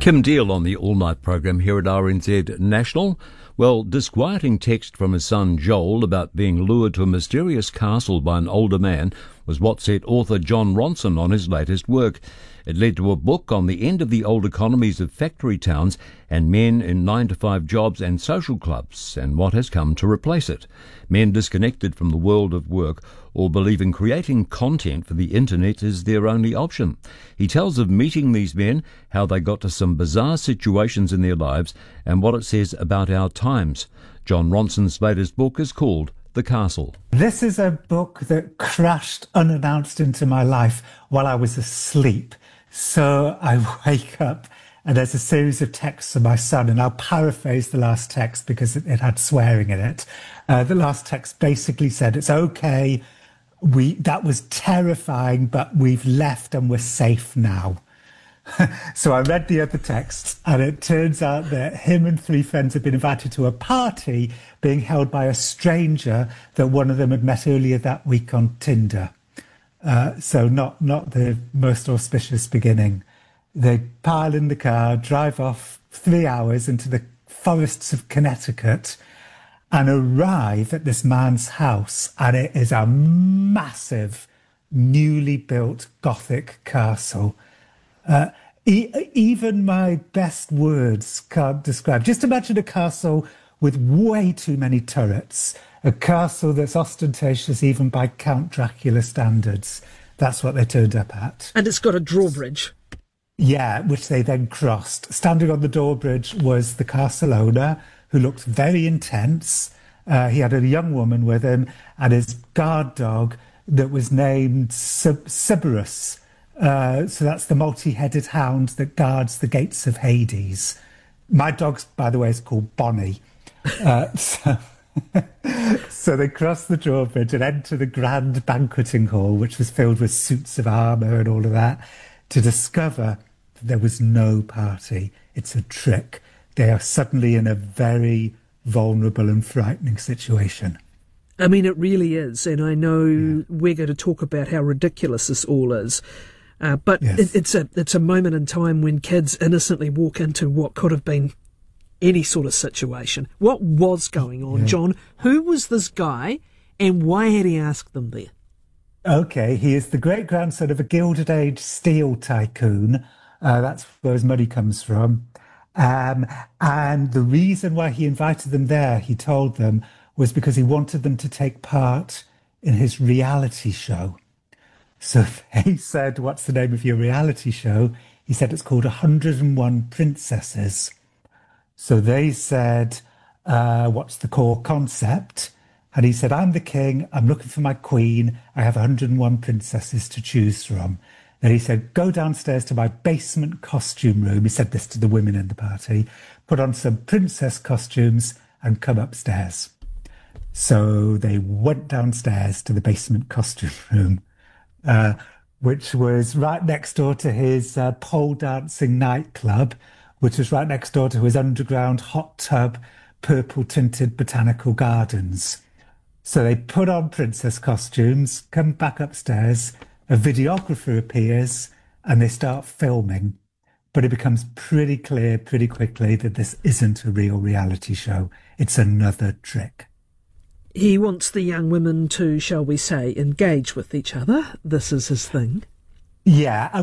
Kim Deal on the all-night program here at RNZ National. Well, disquieting text from his son Joel about being lured to a mysterious castle by an older man was what set author Jon Ronson on his latest work. It led to a book on the end of the old economies of factory towns and men in 9-to-5 jobs and social clubs, and what has come to replace it. Men disconnected from the world of work or believing creating content for the internet is their only option. He tells of meeting these men, how they got to some bizarre situations in their lives, and what it says about our times. Jon Ronson's latest book is called The Castle. This is a book that crashed unannounced into my life while I was asleep. So I wake up and there's a series of texts from my son, and I'll paraphrase the last text because it had swearing in it. The last text basically said, it's okay, that was terrifying, but we've left and we're safe now. So I read the other texts, and it turns out that him and 3 friends had been invited to a party being held by a stranger that one of them had met earlier that week on Tinder. So not the most auspicious beginning. They pile in the car, drive off 3 hours into the forests of Connecticut, and arrive at this man's house, and it is a massive, newly built Gothic castle. Even my best words can't describe. Just imagine a castle with way too many turrets, a castle that's ostentatious even by Count Dracula standards. That's what they turned up at. And it's got a drawbridge. Yeah, which they then crossed. Standing on the drawbridge was the castle owner, who looked very intense. He had a young woman with him and his guard dog that was named Cerberus. So that's the multi-headed hound that guards the gates of Hades. My dog, by the way, is called Bonnie. So they crossed the drawbridge and entered the grand banqueting hall, which was filled with suits of armour and all of that, to discover that there was no party. It's a trick. They are suddenly in a very vulnerable and frightening situation. I mean, it really is. And I know we're going to talk about how ridiculous this all is. But yes. It's a moment in time when kids innocently walk into what could have been any sort of situation. What was going on, John? Who was this guy, and why had he asked them there? Okay, he is the great-grandson of a Gilded Age steel tycoon. That's where his money comes from. And the reason why he invited them there, he told them, was because he wanted them to take part in his reality show. So they said, what's the name of your reality show? He said, it's called 101 Princesses. So they said, what's the core concept? And he said, I'm the king, I'm looking for my queen, I have 101 princesses to choose from. Then he said, go downstairs to my basement costume room. He said this to the women in the party, put on some princess costumes and come upstairs. So they went downstairs to the basement costume room, which was right next door to his pole dancing nightclub, which was right next door to his underground hot tub, purple-tinted botanical gardens. So they put on princess costumes, come back upstairs, a videographer appears, and they start filming. But it becomes pretty clear pretty quickly that this isn't a real reality show. It's another trick. He wants the young women to, shall we say, engage with each other. This is his thing. Yeah,